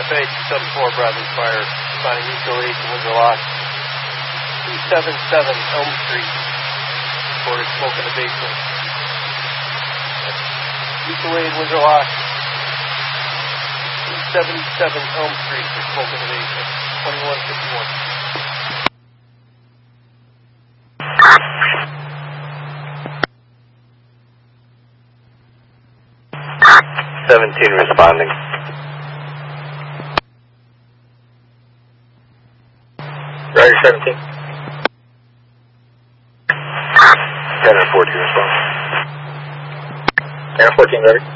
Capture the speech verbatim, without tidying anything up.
F A two seven four, Bradley Fire, responding mutual aid to Windsor Lock. two seven seven Elm Street, reported smoke in the basement. Mutual aid, Windsor Lock. two seventy-seven Elm Street, for smoke in the basement. twenty-one fifty-one. seventeen responding. Roger, seventeen. ten and fourteen responding. ten and fourteen, ready.